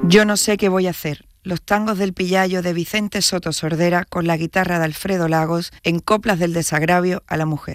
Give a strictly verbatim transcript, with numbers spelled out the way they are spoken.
Yo no sé qué voy a hacer. Los tangos del Pillayo de Vicente Soto Sordera con la guitarra de Alfredo Lagos en Coplas del Desagravio a la Mujer.